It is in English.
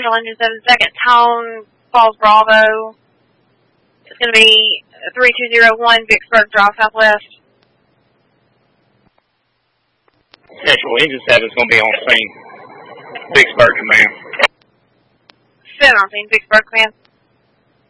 Central Engine 7 Tone, Falls Bravo. It's going to be 3201 Vicksburg Drive Southwest. Central Engine 7 is going to be on scene. Vicksburg Command. 7 on scene, Vicksburg Command.